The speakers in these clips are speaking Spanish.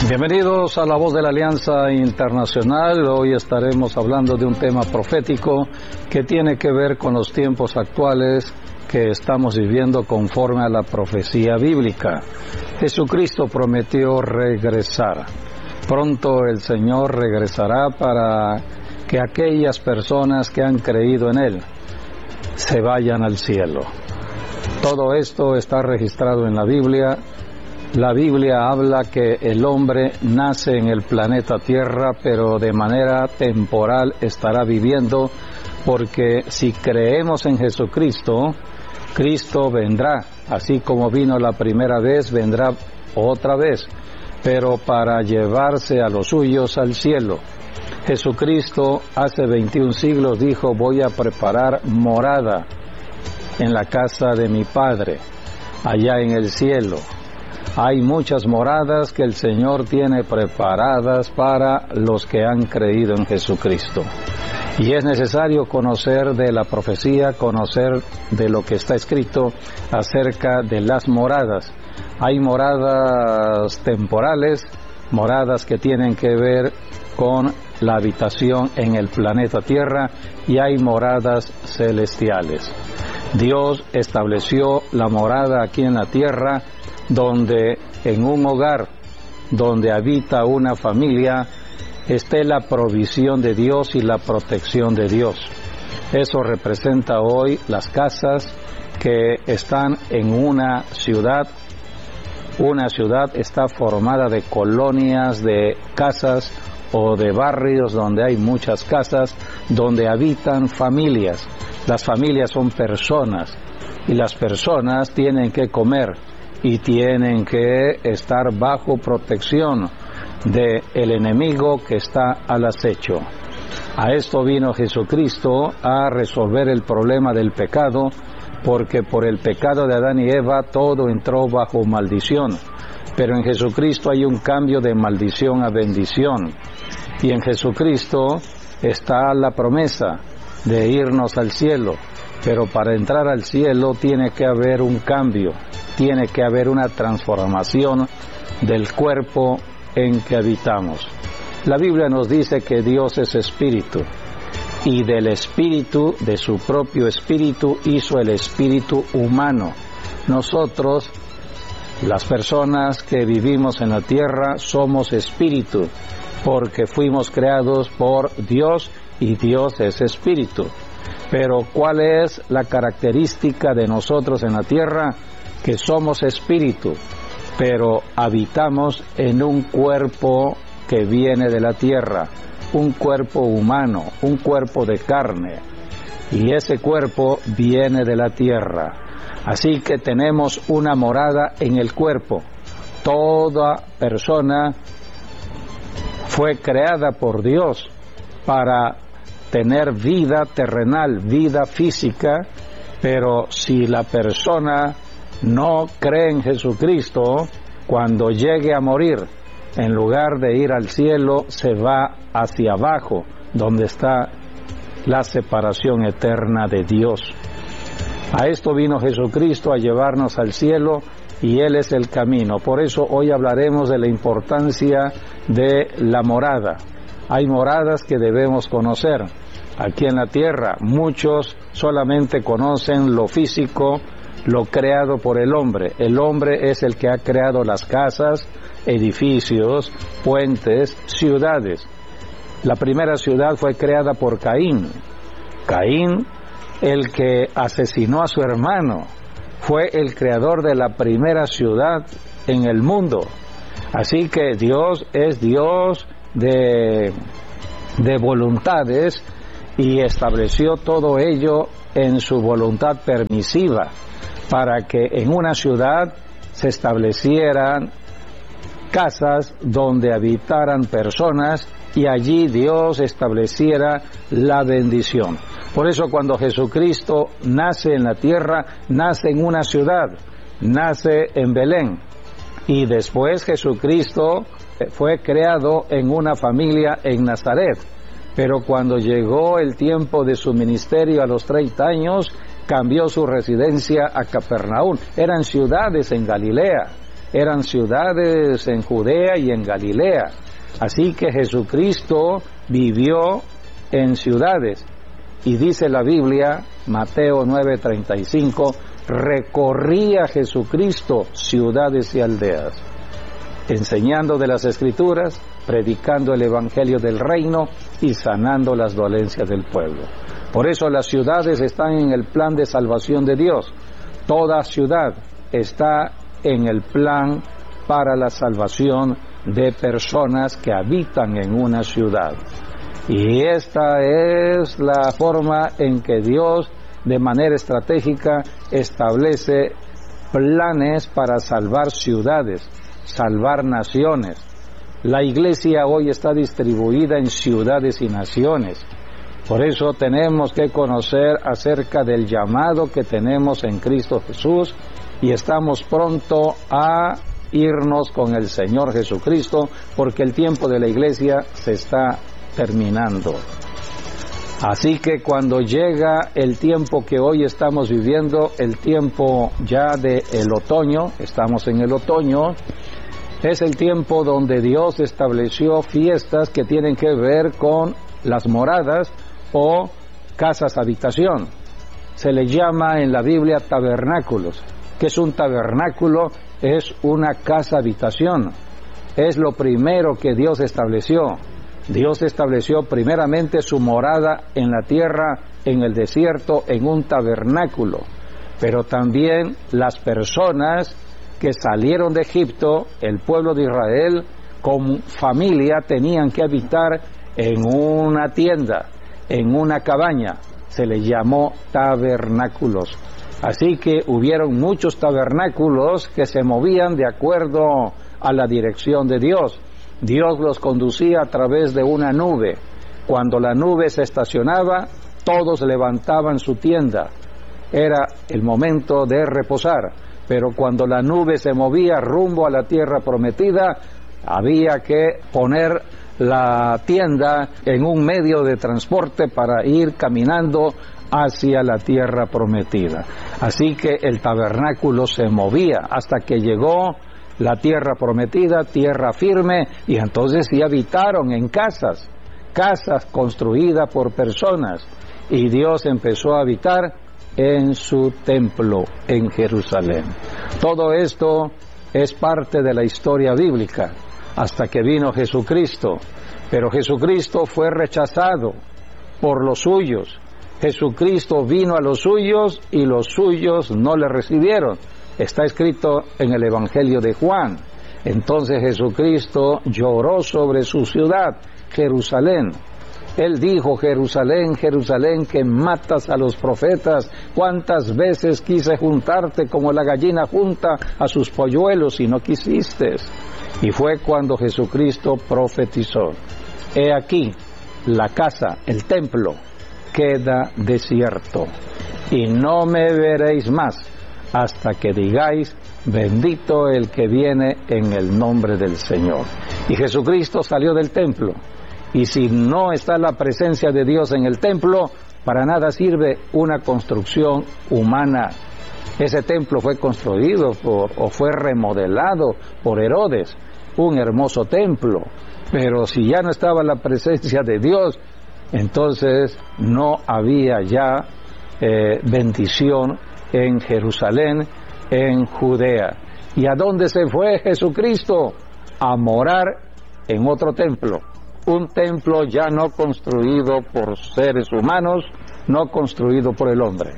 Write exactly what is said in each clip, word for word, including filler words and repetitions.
Bienvenidos a La Voz de la Alianza Internacional. Hoy estaremos hablando de un tema profético que tiene que ver con los tiempos actuales que estamos viviendo conforme a la profecía bíblica. Jesucristo prometió regresar. Pronto el Señor regresará para que aquellas personas que han creído en Él se vayan al cielo. Todo esto está registrado en la Biblia. La Biblia habla que el hombre nace en el planeta Tierra, pero de manera temporal estará viviendo, porque si creemos en Jesucristo, Cristo vendrá, así como vino la primera vez, vendrá otra vez, pero para llevarse a los suyos al cielo. Jesucristo hace veintiún siglos dijo: voy a preparar morada en la casa de mi Padre, allá en el cielo. Hay muchas moradas que el Señor tiene preparadas para los que han creído en Jesucristo. Y es necesario conocer de la profecía, conocer de lo que está escrito acerca de las moradas. Hay moradas temporales, moradas que tienen que ver con la habitación en el planeta Tierra, y hay moradas celestiales. Dios estableció la morada aquí en la tierra, donde en un hogar donde habita una familia esté la provisión de Dios y la protección de Dios. Eso representa hoy las casas que están en una ciudad. Una ciudad está formada de colonias de casas o de barrios donde hay muchas casas, donde habitan familias. Las familias son personas y las personas tienen que comer y tienen que estar bajo protección del enemigo que está al acecho. A esto vino Jesucristo, a resolver el problema del pecado, porque por el pecado de Adán y Eva todo entró bajo maldición. Pero en Jesucristo hay un cambio de maldición a bendición. Y en Jesucristo está la promesa de irnos al cielo. Pero para entrar al cielo tiene que haber un cambio, tiene que haber una transformación del cuerpo en que habitamos. La Biblia nos dice que Dios es espíritu, y del espíritu, de su propio espíritu, hizo el espíritu humano. Nosotros, las personas que vivimos en la tierra, somos espíritu, porque fuimos creados por Dios y Dios es espíritu. Pero ¿cuál es la característica de nosotros en la tierra? Que somos espíritu, pero habitamos en un cuerpo que viene de la tierra, un cuerpo humano, un cuerpo de carne, y ese cuerpo viene de la tierra. Así que tenemos una morada en el cuerpo. Toda persona fue creada por Dios para tener vida terrenal, vida física, pero si la persona no cree en Jesucristo, cuando llegue a morir, en lugar de ir al cielo, se va hacia abajo, donde está la separación eterna de Dios. A esto vino Jesucristo, a llevarnos al cielo, y Él es el camino. Por eso hoy hablaremos de la importancia de la morada. Hay moradas que debemos conocer. Aquí en la tierra muchos solamente conocen lo físico, lo creado por el hombre. El hombre es el que ha creado las casas, edificios, puentes, ciudades. La primera ciudad fue creada por Caín. Caín, el que asesinó a su hermano, fue el creador de la primera ciudad en el mundo. Así que Dios es Dios de, de voluntades, y estableció todo ello en su voluntad permisiva, para que en una ciudad se establecieran casas donde habitaran personas, y allí Dios estableciera la bendición. Por eso cuando Jesucristo nace en la tierra, nace en una ciudad, nace en Belén, y después Jesucristo fue creado en una familia en Nazaret. Pero cuando llegó el tiempo de su ministerio a los treinta años, cambió su residencia a Capernaum. Eran ciudades en Galilea, eran ciudades en Judea y en Galilea. Así que Jesucristo vivió en ciudades. Y dice la Biblia, Mateo nueve treinta y cinco, recorría Jesucristo ciudades y aldeas, enseñando de las Escrituras, predicando el Evangelio del Reino y sanando las dolencias del pueblo. Por eso las ciudades están en el plan de salvación de Dios. Toda ciudad está en el plan para la salvación de personas que habitan en una ciudad. Y esta es la forma en que Dios, de manera estratégica, establece planes para salvar ciudades, salvar naciones. La iglesia hoy está distribuida en ciudades y naciones. Por eso tenemos que conocer acerca del llamado que tenemos en Cristo Jesús y estamos pronto a irnos con el Señor Jesucristo, porque el tiempo de la iglesia se está terminando. Así que cuando llega el tiempo que hoy estamos viviendo, el tiempo ya del otoño, estamos en el otoño, es el tiempo donde Dios estableció fiestas que tienen que ver con las moradas o casas habitación. Se le llama en la Biblia tabernáculos. ¿Qué es un tabernáculo? Es una casa habitación. Es lo primero que Dios estableció. Dios estableció primeramente su morada en la tierra, en el desierto, en un tabernáculo. Pero también las personas que salieron de Egipto, el pueblo de Israel, con familia, tenían que habitar en una tienda, en una cabaña. Se les llamó tabernáculos. Así que hubieron muchos tabernáculos que se movían de acuerdo a la dirección de Dios. Dios los conducía a través de una nube. Cuando la nube se estacionaba, todos levantaban su tienda. Era el momento de reposar. Pero cuando la nube se movía rumbo a la tierra prometida, había que poner la tienda en un medio de transporte para ir caminando hacia la tierra prometida. Así que el tabernáculo se movía hasta que llegó la tierra prometida, tierra firme, y entonces sí habitaron en casas, casas construidas por personas, y Dios empezó a habitar en su templo en Jerusalén. Todo esto es parte de la historia bíblica hasta que vino Jesucristo, pero Jesucristo fue rechazado por los suyos. Jesucristo vino a los suyos y los suyos no le recibieron. Está escrito en el Evangelio de Juan. Entonces Jesucristo lloró sobre su ciudad, Jerusalén. Él dijo, Jerusalén, Jerusalén, que matas a los profetas, cuántas veces quise juntarte como la gallina junta a sus polluelos y no quisiste. Y fue cuando Jesucristo profetizó, he aquí, la casa, el templo, queda desierto, y no me veréis más, hasta que digáis, bendito el que viene en el nombre del Señor. Y Jesucristo salió del templo. Y si no está la presencia de Dios en el templo, para nada sirve una construcción humana. Ese templo fue construido por, o fue remodelado por Herodes, un hermoso templo. Pero si ya no estaba la presencia de Dios, entonces no había ya eh, bendición en Jerusalén, en Judea. ¿Y a dónde se fue Jesucristo? A morar en otro templo. Un templo ya no construido por seres humanos, no construido por el hombre.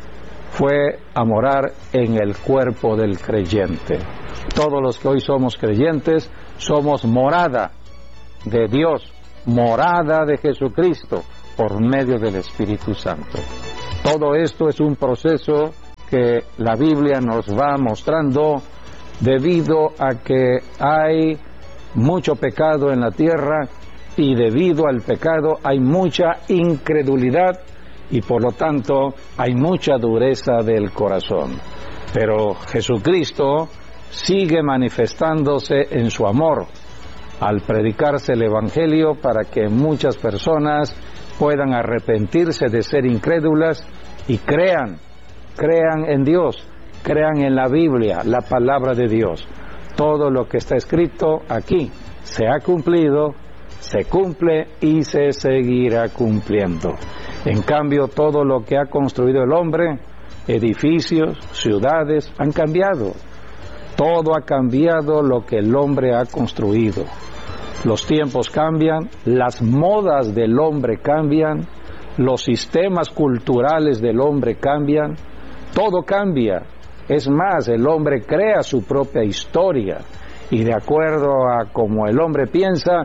Fue a morar en el cuerpo del creyente. Todos los que hoy somos creyentes somos morada de Dios, morada de Jesucristo por medio del Espíritu Santo. Todo esto es un proceso que la Biblia nos va mostrando debido a que hay mucho pecado en la tierra. Y debido al pecado hay mucha incredulidad y por lo tanto hay mucha dureza del corazón. Pero Jesucristo sigue manifestándose en su amor al predicarse el Evangelio para que muchas personas puedan arrepentirse de ser incrédulas y crean, crean en Dios, crean en la Biblia, la palabra de Dios. todo lo que está escrito aquí se ha cumplido, se cumple y se seguirá cumpliendo. En cambio, todo lo que ha construido el hombre, edificios, ciudades, han cambiado. Todo ha cambiado lo que el hombre ha construido. Los tiempos cambian, las modas del hombre cambian, los sistemas culturales del hombre cambian, todo cambia. Es más, el hombre crea su propia historia y de acuerdo a cómo el hombre piensa,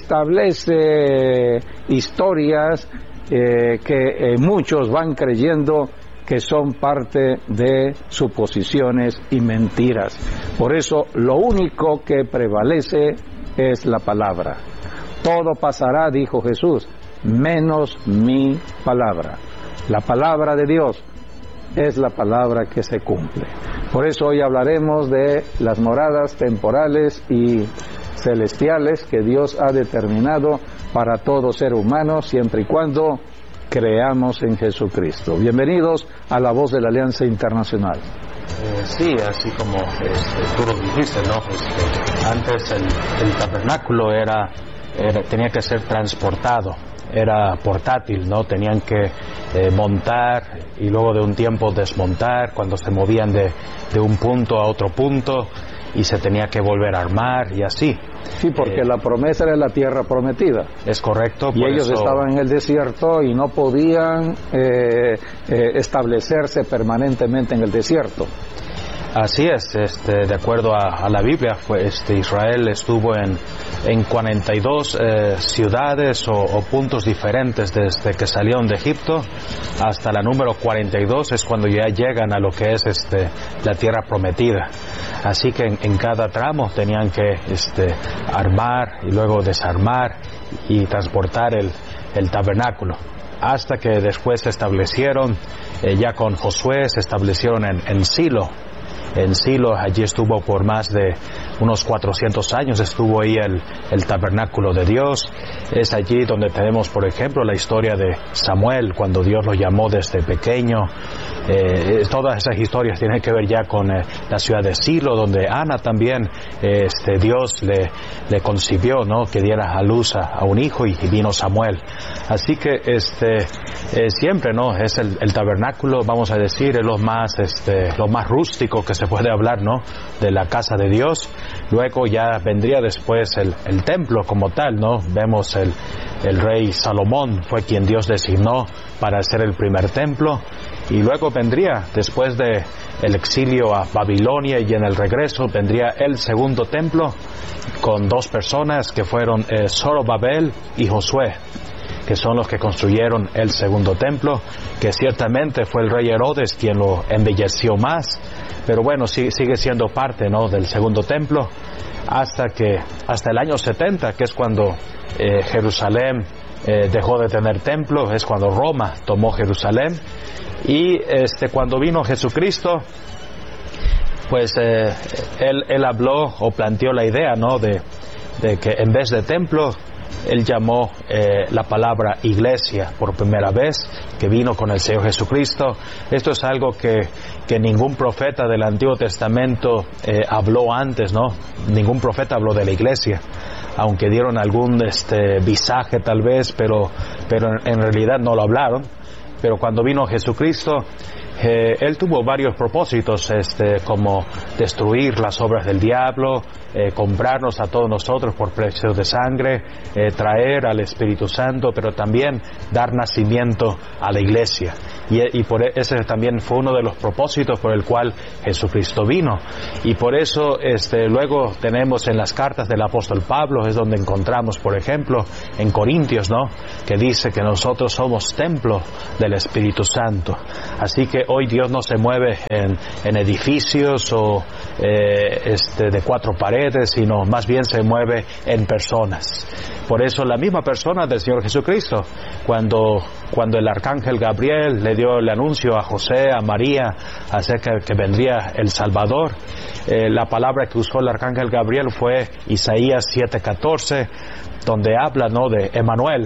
establece historias eh, que eh, muchos van creyendo que son parte de suposiciones y mentiras. Por eso, lo único que prevalece es la palabra. Todo pasará, dijo Jesús, menos mi palabra. La palabra de Dios es la palabra que se cumple. Por eso hoy hablaremos de las moradas temporales y celestiales que Dios ha determinado para todo ser humano, siempre y cuando creamos en Jesucristo. Bienvenidos a La Voz de la Alianza Internacional. Eh, sí, así como este, tú lo dijiste, ¿no? Este, antes el, el tabernáculo era, era, tenía que ser transportado, era portátil, ¿no? Tenían que eh, montar y luego de un tiempo desmontar cuando se movían de, de un punto a otro punto y se tenía que volver a armar y así. Sí, porque eh, la promesa era la tierra prometida. Es correcto. Y por ellos eso... estaban en el desierto y no podían eh, eh, establecerse permanentemente en el desierto. Así es, este, de acuerdo a, a la Biblia, fue, este, Israel estuvo en, en cuarenta y dos eh, ciudades o, o puntos diferentes desde que salieron de Egipto hasta la número cuarenta y dos es cuando ya llegan a lo que es este, la tierra prometida. Así que en, en cada tramo tenían que este, armar y luego desarmar y transportar el, el tabernáculo. Hasta que después se establecieron, eh, ya con Josué, se establecieron en, en Silo. En Silo, allí estuvo por más de unos cuatrocientos años, estuvo ahí el, el tabernáculo de Dios. Es allí donde tenemos, por ejemplo, la historia de Samuel, cuando Dios lo llamó desde pequeño. Eh, todas esas historias tienen que ver ya con eh, la ciudad de Silo, donde Ana también, eh, este, Dios le, le concibió, ¿no? Que diera a luz a, a un hijo y, y vino Samuel. Así que este, eh, siempre, ¿no? Es el, el tabernáculo, vamos a decir, es lo más, este, lo más rústico que se puede hablar, ¿no? De la casa de Dios. Luego ya vendría después el, el templo como tal, ¿no? Vemos el, el rey Salomón fue quien Dios designó para hacer el primer templo. Y luego vendría, después de el exilio a Babilonia y en el regreso, vendría el segundo templo con dos personas que fueron eh, Zorobabel y Josué, que son los que construyeron el segundo templo, que ciertamente fue el rey Herodes quien lo embelleció más, pero bueno, sí, sigue siendo parte, ¿no? Del segundo templo, hasta que, hasta el año setenta, que es cuando eh, Jerusalén eh, dejó de tener templo, es cuando Roma tomó Jerusalén. Y este, cuando vino Jesucristo, pues eh, él, él habló o planteó la idea, ¿no? De, de que en vez de templo, él llamó eh, la palabra iglesia por primera vez, que vino con el Señor Jesucristo. Esto es algo que, que ningún profeta del Antiguo Testamento eh, habló antes, ¿no? Ningún profeta habló de la iglesia, aunque dieron algún este, visaje tal vez, pero, pero en, en realidad no lo hablaron. Pero cuando vino Jesucristo, eh, Él tuvo varios propósitos, este, como destruir las obras del diablo, eh, comprarnos a todos nosotros por precio de sangre, eh, traer al Espíritu Santo, pero también dar nacimiento a la iglesia. Y, y por ese también fue uno de los propósitos por el cual Jesucristo vino. Y por eso este, luego tenemos en las cartas del apóstol Pablo, es donde encontramos, por ejemplo, en Corintios, ¿no? Que dice que nosotros somos templo del Espíritu Santo. Así que hoy Dios no se mueve en, en edificios o eh, este, de cuatro paredes, sino más bien se mueve en personas. Por eso la misma persona del Señor Jesucristo, cuando, cuando el arcángel Gabriel le dio el anuncio a José, a María, acerca de que vendría el Salvador, eh, la palabra que usó el arcángel Gabriel fue Isaías siete catorce, donde habla, ¿no? De Emmanuel,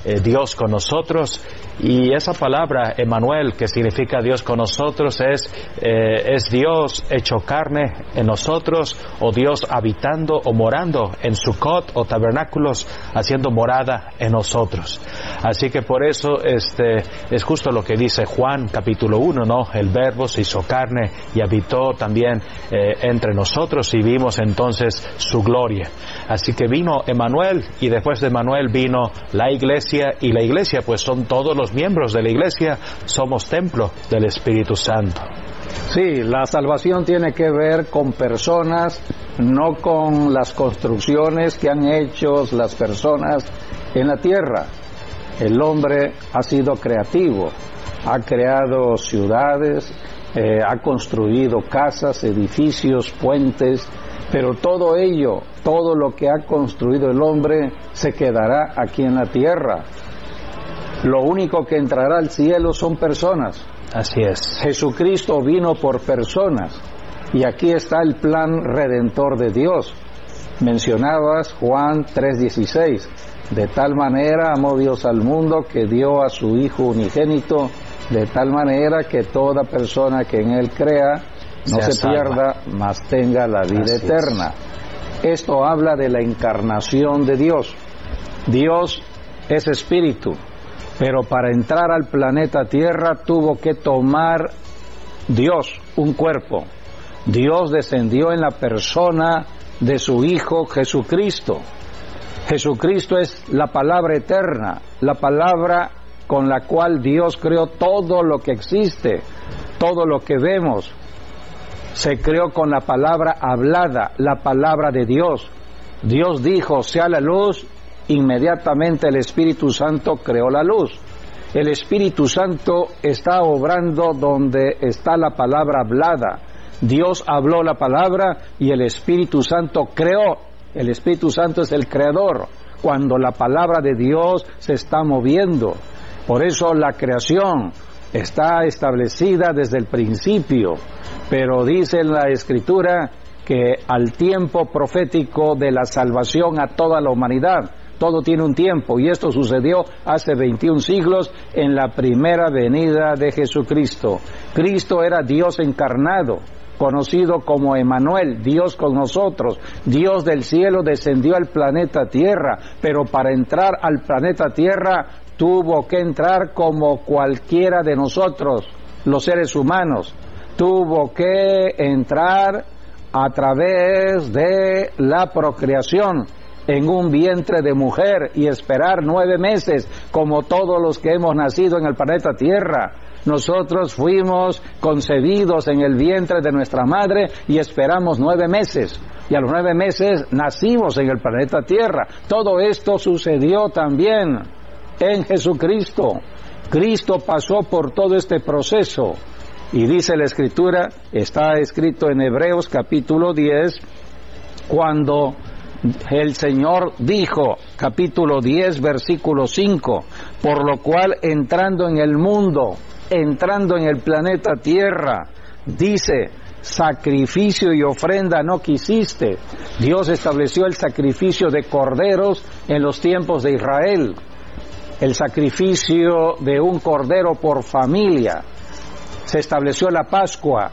eh, Dios con nosotros. Y esa palabra, Emmanuel, que significa Dios con nosotros, es, eh, es Dios hecho carne en nosotros, o Dios habitando o morando en Sukkot o tabernáculos, haciendo morada en nosotros. Así que por eso este, es justo lo que dice Juan capítulo uno, ¿no? El Verbo se hizo carne y habitó también eh, entre nosotros, y vimos entonces su gloria. Así que vino Emmanuel, y después de Emmanuel vino la iglesia, y la iglesia pues son todos los miembros de la iglesia, somos templo del Espíritu Santo. Sí, la salvación tiene que ver con personas, no con las construcciones que han hecho las personas en la tierra. El hombre ha sido creativo, ha creado ciudades, eh, ha construido casas, edificios, puentes, pero todo ello, todo lo que ha construido el hombre se quedará aquí en la tierra. Lo único que entrará al cielo son personas. Así es. Jesucristo vino por personas, y aquí está el plan redentor de Dios. Mencionabas Juan tres dieciséis, de tal manera amó Dios al mundo que dio a su Hijo unigénito, de tal manera que toda persona que en Él crea no se, se pierda, mas tenga la vida Así eterna. Es. Esto habla de la encarnación de Dios. Dios es espíritu, pero para entrar al planeta Tierra tuvo que tomar Dios un cuerpo. Dios descendió en la persona de su Hijo Jesucristo. Jesucristo es la palabra eterna, la palabra con la cual Dios creó todo lo que existe, todo lo que vemos. Se creó con la palabra hablada, la palabra de Dios. Dios dijo, sea la luz, inmediatamente el Espíritu Santo creó la luz. El Espíritu Santo está obrando donde está la palabra hablada. Dios habló la palabra y el Espíritu Santo creó. El Espíritu Santo es el creador, cuando la palabra de Dios se está moviendo. Por eso la creación está establecida desde el principio, pero dice la Escritura que al tiempo profético de la salvación a toda la humanidad, todo tiene un tiempo, y esto sucedió hace veintiún siglos en la primera venida de Jesucristo. Cristo era Dios encarnado, conocido como Emmanuel, Dios con nosotros. Dios del cielo descendió al planeta Tierra, pero para entrar al planeta Tierra tuvo que entrar como cualquiera de nosotros, los seres humanos. Tuvo que entrar a través de la procreación en un vientre de mujer y esperar nueve meses, como todos los que hemos nacido en el planeta Tierra. Nosotros fuimos concebidos en el vientre de nuestra madre y esperamos nueve meses. Y a los nueve meses nacimos en el planeta Tierra. Todo esto sucedió también en Jesucristo. Cristo pasó por todo este proceso. Y dice la Escritura, está escrito en Hebreos capítulo diez, cuando el Señor dijo, capítulo diez, versículo cinco, por lo cual entrando en el mundo, entrando en el planeta Tierra, dice, sacrificio y ofrenda no quisiste. Dios estableció el sacrificio de corderos en los tiempos de Israel, el sacrificio de un cordero por familia. Se estableció la Pascua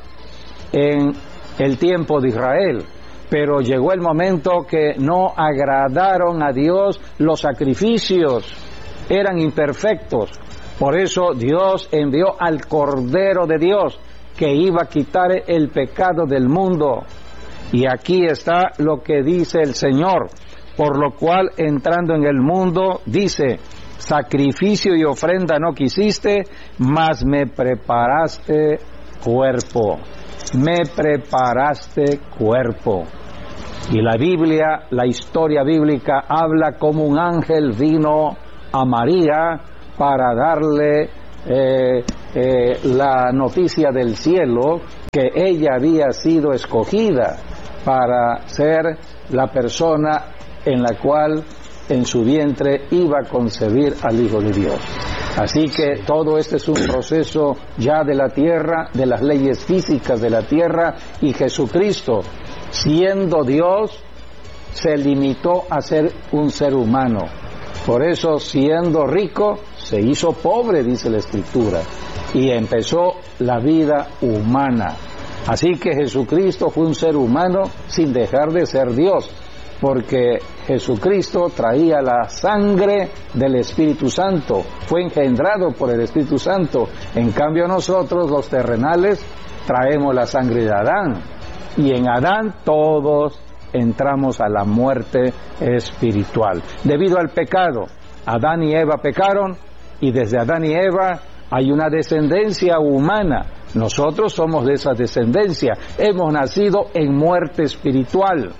en el tiempo de Israel, pero llegó el momento que no agradaron a Dios los sacrificios, eran imperfectos. Por eso Dios envió al Cordero de Dios, que iba a quitar el pecado del mundo. Y aquí está lo que dice el Señor, por lo cual entrando en el mundo, dice, sacrificio y ofrenda no quisiste, mas me preparaste cuerpo. Me preparaste cuerpo. Y la Biblia, la historia bíblica, habla como un ángel vino a María para darle eh, eh, la noticia del cielo que ella había sido escogida para ser la persona en la cual en su vientre iba a concebir al Hijo de Dios. Así que todo este es un proceso ya de la tierra, de las leyes físicas de la tierra, y Jesucristo, siendo Dios, se limitó a ser un ser humano. Por eso, siendo rico, se hizo pobre, dice la Escritura, y empezó la vida humana. Así que Jesucristo fue un ser humano sin dejar de ser Dios, porque Jesucristo traía la sangre del Espíritu Santo, fue engendrado por el Espíritu Santo. En cambio nosotros, los terrenales, traemos la sangre de Adán, y en Adán todos entramos a la muerte espiritual. Debido al pecado, Adán y Eva pecaron, y desde Adán y Eva hay una descendencia humana. Nosotros somos de esa descendencia, hemos nacido en muerte espiritual.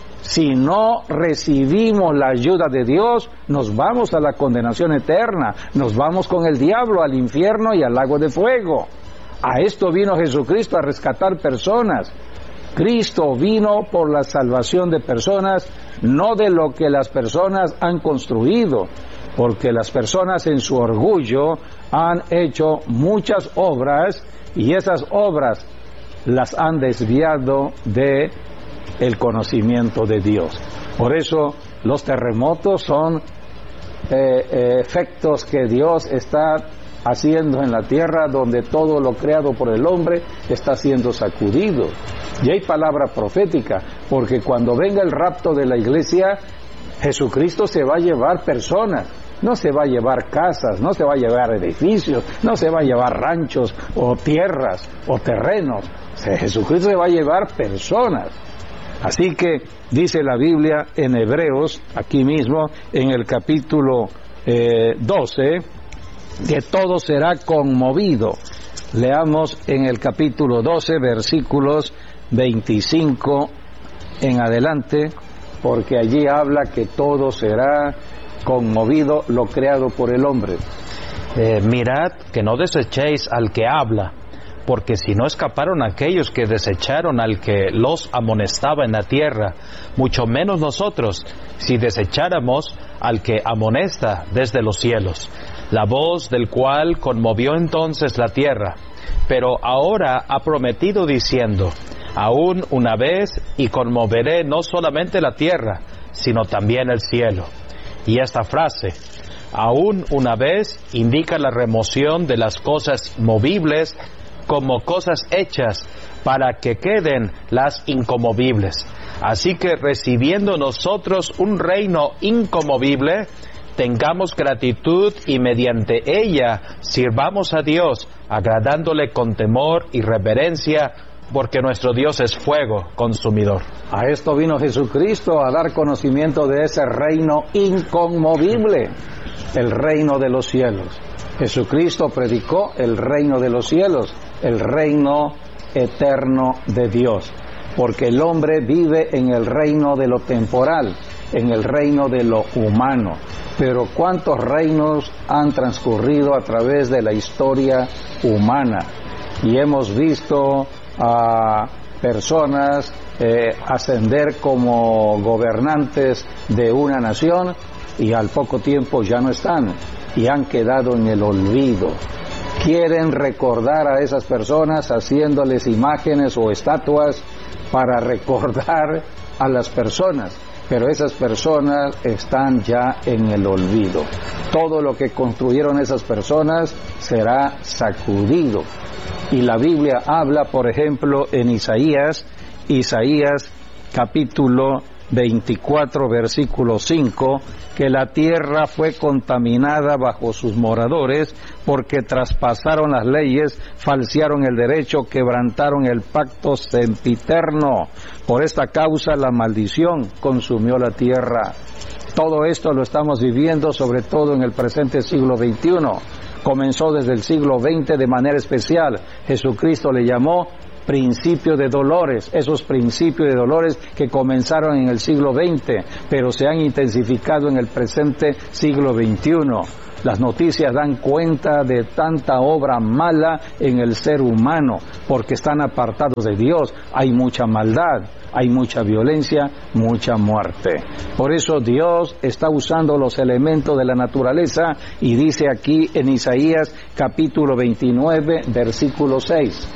Si no recibimos la ayuda de Dios, nos vamos a la condenación eterna, nos vamos con el diablo al infierno y al lago de fuego. A esto vino Jesucristo, a rescatar personas. Cristo vino por la salvación de personas, no de lo que las personas han construido, porque las personas en su orgullo han hecho muchas obras y esas obras las han desviado de el conocimiento de Dios. Por eso los terremotos son eh, eh, efectos que Dios está haciendo en la tierra, donde todo lo creado por el hombre está siendo sacudido. Y hay palabra profética, porque cuando venga el rapto de la iglesia, Jesucristo se va a llevar personas, no se va a llevar casas, no se va a llevar edificios, no se va a llevar ranchos o tierras o terrenos. Jesucristo se va a llevar personas. Así que dice la Biblia en Hebreos, aquí mismo, en el capítulo eh, doce, que todo será conmovido. Leamos en el capítulo doce, versículos veinticinco en adelante, porque allí habla que todo será conmovido, lo creado por el hombre. Eh, mirad que no desechéis al que habla, porque si no escaparon aquellos que desecharon al que los amonestaba en la tierra, mucho menos nosotros, si desecháramos al que amonesta desde los cielos, la voz del cual conmovió entonces la tierra. Pero ahora ha prometido diciendo, aún una vez, y conmoveré no solamente la tierra, sino también el cielo. Y esta frase, aún una vez, indica la remoción de las cosas movibles como cosas hechas para que queden las inconmovibles. Así que recibiendo nosotros un reino inconmovible, tengamos gratitud y mediante ella sirvamos a Dios, agradándole con temor y reverencia, porque nuestro Dios es fuego consumidor. A esto vino Jesucristo, a dar conocimiento de ese reino inconmovible, el reino de los cielos. Jesucristo predicó el reino de los cielos, el reino eterno de Dios, porque el hombre vive en el reino de lo temporal, en el reino de lo humano. Pero ¿cuántos reinos han transcurrido a través de la historia humana? Y hemos visto a personas eh, ascender como gobernantes de una nación y al poco tiempo ya no están y han quedado en el olvido. Quieren recordar a esas personas haciéndoles imágenes o estatuas para recordar a las personas, pero esas personas están ya en el olvido. Todo lo que construyeron esas personas será sacudido. Y la Biblia habla, por ejemplo, en Isaías, Isaías capítulo veinticuatro, versículo cinco, que la tierra fue contaminada bajo sus moradores, porque traspasaron las leyes, falsearon el derecho, quebrantaron el pacto sempiterno. Por esta causa la maldición consumió la tierra. Todo esto lo estamos viviendo, sobre todo en el presente siglo veintiuno. Comenzó desde el siglo veinte de manera especial. Jesucristo le llamó principio de dolores, esos principios de dolores que comenzaron en el siglo veinte, pero se han intensificado en el presente siglo veintiuno. Las noticias dan cuenta de tanta obra mala en el ser humano, porque están apartados de Dios. Hay mucha maldad, hay mucha violencia, mucha muerte. Por eso Dios está usando los elementos de la naturaleza y dice aquí en Isaías capítulo veintinueve, versículo seis.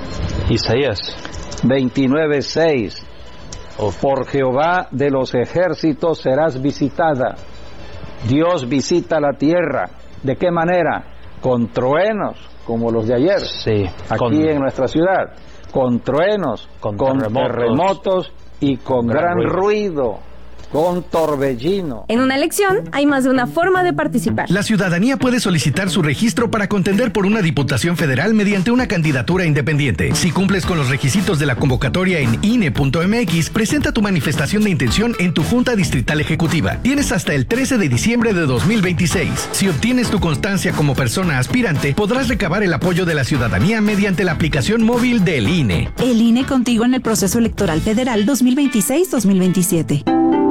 Isaías veintinueve, seis. Por Jehová de los ejércitos serás visitada, Dios visita la tierra. ¿De qué manera? Con truenos, como los de ayer, sí, aquí con, en nuestra ciudad, con truenos, con, con terremotos, terremotos y con gran, gran ruido. ruido. Con torbellino. En una elección hay más de una forma de participar. La ciudadanía puede solicitar su registro para contender por una diputación federal mediante una candidatura independiente. Si cumples con los requisitos de la convocatoria en I N E punto M X, presenta tu manifestación de intención en tu Junta Distrital Ejecutiva. Tienes hasta el trece de diciembre de dos mil veintiséis. Si obtienes tu constancia como persona aspirante, podrás recabar el apoyo de la ciudadanía mediante la aplicación móvil del I N E. El I N E contigo en el proceso electoral federal dos mil veintiséis dos mil veintisiete.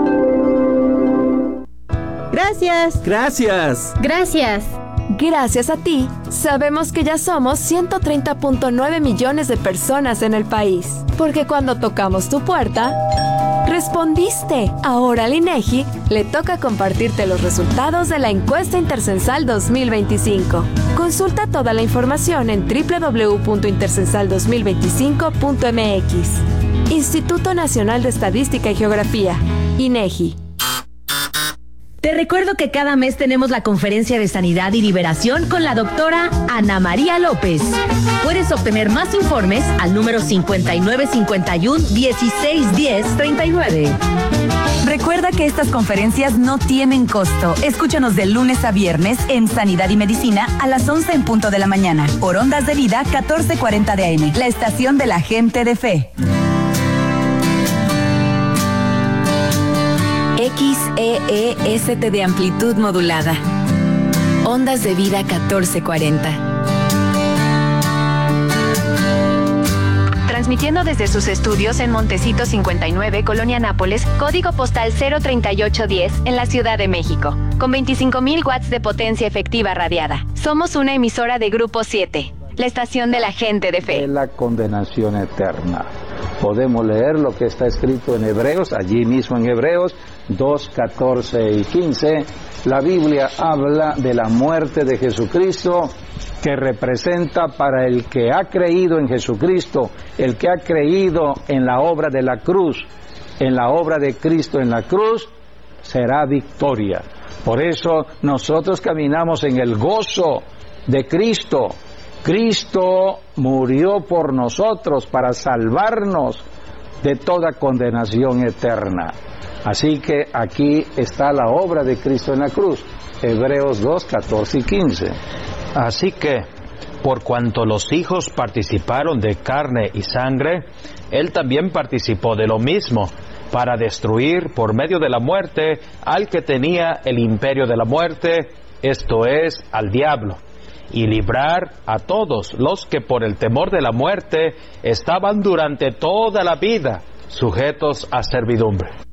Gracias. Gracias. Gracias. Gracias a ti, sabemos que ya somos ciento treinta punto nueve millones de personas en el país. Porque cuando tocamos tu puerta, respondiste. Ahora al INEGI le toca compartirte los resultados de la encuesta Intercensal dos mil veinticinco. Consulta toda la información en doble u doble u doble u punto intercensal dos mil veinticinco punto m x. Instituto Nacional de Estadística y Geografía, INEGI. Te recuerdo que cada mes tenemos la conferencia de Sanidad y Liberación con la doctora Ana María López. Puedes obtener más informes al número cincuenta y nueve cincuenta y uno dieciséis diez treinta y nueve. Recuerda que estas conferencias no tienen costo. Escúchanos de lunes a viernes en Sanidad y Medicina a las once en punto de la mañana. Por Ondas de Vida catorce cuarenta de A M, la estación de la gente de fe. X E E S T de amplitud modulada. Ondas de Vida catorce cuarenta. Transmitiendo desde sus estudios en Montecito cincuenta y nueve, Colonia Nápoles, código postal cero treinta y ocho diez, en la Ciudad de México, con veinticinco mil watts de potencia efectiva radiada. Somos una emisora de Grupo siete, la estación de la gente de fe. De la condenación eterna. Podemos leer lo que está escrito en Hebreos, allí mismo en Hebreos dos, catorce y quince. La Biblia habla de la muerte de Jesucristo, que representa para el que ha creído en Jesucristo, el que ha creído en la obra de la cruz, en la obra de Cristo en la cruz, será victoria. Por eso nosotros caminamos en el gozo de Cristo. Cristo murió por nosotros para salvarnos de toda condenación eterna. Así que aquí está la obra de Cristo en la cruz, Hebreos dos, catorce y quince. Así que, por cuanto los hijos participaron de carne y sangre, Él también participó de lo mismo, para destruir por medio de la muerte al que tenía el imperio de la muerte, esto es, al diablo, y librar a todos los que por el temor de la muerte estaban durante toda la vida sujetos a servidumbre.